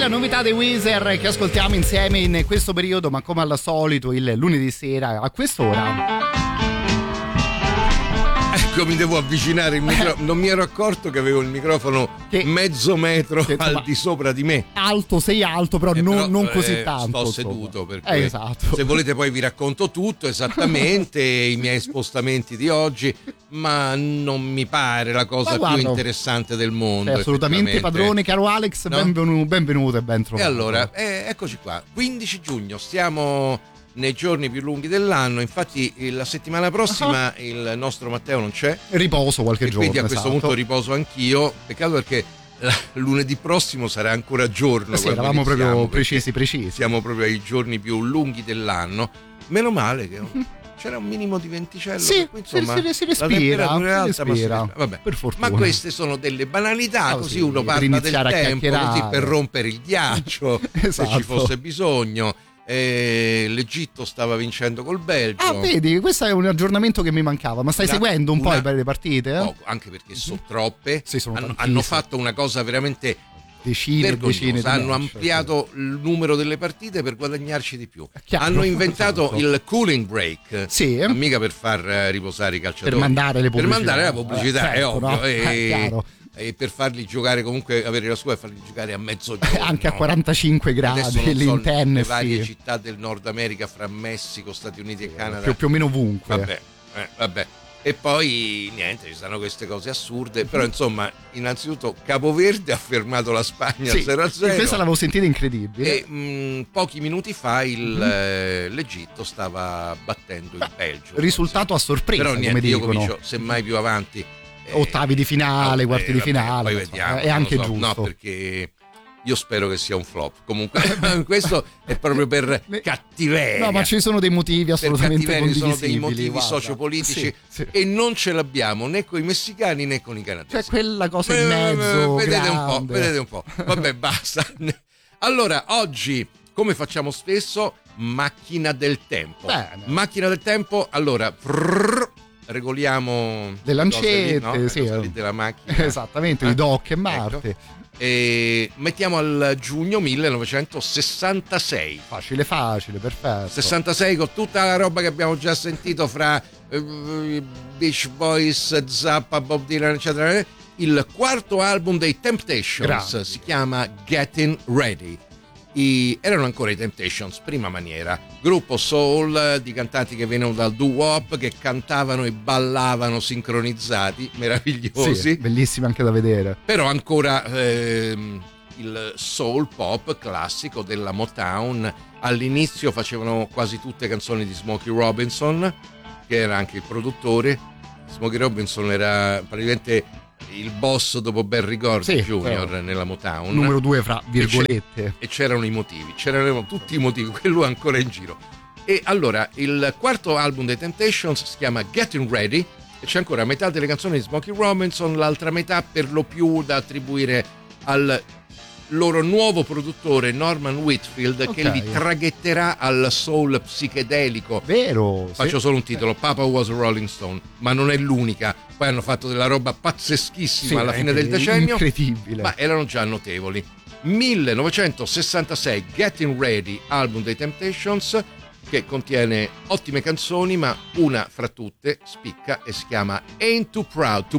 Weezer, novità dei Weezer che ascoltiamo insieme in questo periodo, ma come al solito il lunedì sera a quest'ora. Ecco, mi devo avvicinare il microfono. Non mi ero accorto che avevo il microfono mezzo metro al di sopra di me. Alto, sei alto, però non così tanto. Sto seduto, per cui esatto. Se volete poi vi racconto tutto esattamente, i miei spostamenti di oggi, ma non mi pare la cosa più interessante del mondo. Assolutamente, padrone, caro Alex, no? Benvenuto e ben trovato. E allora, eccoci qua, 15 giugno, stiamo nei giorni più lunghi dell'anno. Infatti la settimana prossima il nostro Matteo non c'è, riposo qualche giorno, quindi a questo punto riposo anch'io. Peccato perché lunedì prossimo sarà ancora giorno. Sì, eravamo proprio precisi. Siamo proprio ai giorni più lunghi dell'anno. Meno male che c'era un minimo di venticello. Sì, insomma, si respira. Vabbè, per fortuna. Ma queste sono delle banalità, così uno parla del tempo, così per rompere il ghiaccio, esatto. Se ci fosse bisogno. L'Egitto stava vincendo col Belgio. Vedi, questo è un aggiornamento che mi mancava. Ma stai seguendo un po' le partite? Poco, anche perché sono troppe. Sì, hanno fatto una cosa veramente decine hanno ampliato il numero delle partite per guadagnarci di più. Chiaro, hanno inventato il cooling break, sì, mica per far riposare i calciatori, per mandare le pubblicità, per mandare la pubblicità, certo, è ovvio, no? Chiaro. E per farli giocare, comunque avere la sua e farli giocare a mezzogiorno anche a 45 gradi l'intenso, le varie città del Nord America, fra Messico, Stati Uniti e Canada, più o meno ovunque. Vabbè. E poi niente, ci sono queste cose assurde, però insomma, innanzitutto Capoverde ha fermato la Spagna 0-0. Questa l'avevo sentita incredibile. E pochi minuti fa l'Egitto stava battendo il Belgio. Risultato a sorpresa, però niente, come dicono. io comincio semmai più avanti. Ottavi di finale, quarti di finale, poi vediamo, è anche giusto. No, perché io spero che sia un flop. Comunque questo è proprio per cattiveria. No, ma ci sono dei motivi assolutamente condivisibili. Sono dei motivi sociopolitici, sì. E non ce l'abbiamo né con i messicani né con i canadesi. Cioè quella cosa in mezzo, vedete un po'. Vabbè, basta. Allora, oggi, come facciamo spesso, macchina del tempo. Bene. Macchina del tempo, allora... regoliamo le lancette, della macchina, esattamente, di Doc e Marte, ecco. E mettiamo al giugno 1966. Facile, perfetto. 66, con tutta la roba che abbiamo già sentito fra Beach Boys, Zappa, Bob Dylan, eccetera. Il quarto album dei Temptations si chiama Getting Ready. Erano ancora i Temptations, prima maniera, gruppo soul di cantanti che venivano dal doo-wop, che cantavano e ballavano sincronizzati, meravigliosi, sì, bellissimi anche da vedere. Però ancora il soul pop classico della Motown. All'inizio facevano quasi tutte canzoni di Smokey Robinson, che era anche il produttore. Smokey Robinson era praticamente il boss dopo Barry Gordy Jr. nella Motown, numero 2 fra virgolette, e c'erano i motivi, c'erano tutti i motivi, quello è ancora in giro. E allora il quarto album dei Temptations si chiama Getting Ready e c'è ancora metà delle canzoni di Smokey Robinson, l'altra metà per lo più da attribuire al loro nuovo produttore Norman Whitfield, che li traghetterà al soul psichedelico. Vero? Faccio solo un titolo, Papa Was a Rolling Stone, ma non è l'unica. Poi hanno fatto della roba pazzeschissima alla fine del decennio, incredibile, ma erano già notevoli. 1966, Getting Ready, album dei Temptations, che contiene ottime canzoni, ma una fra tutte spicca e si chiama Ain't Too Proud to